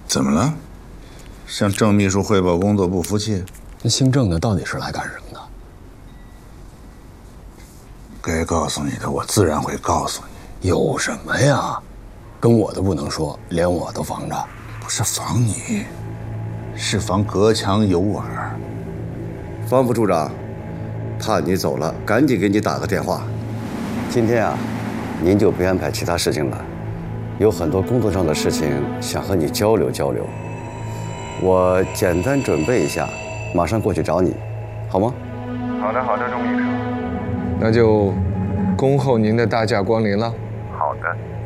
怎么了？向郑秘书汇报工作不服气？ 那姓郑的到底是来干什么的？ 该告诉你的，我自然会告诉你。 有什么呀？跟我的不能说，连我都防着。 不是防你，是防隔墙有耳。 方副处长，怕你走了，赶紧给你打个电话。今天啊，您就别安排其他事情了，有很多工作上的事情想和你交流交流。我简单准备一下，马上过去找你，好吗？ 好的，好的，钟秘书。那就恭候您的大驾光临了。好的。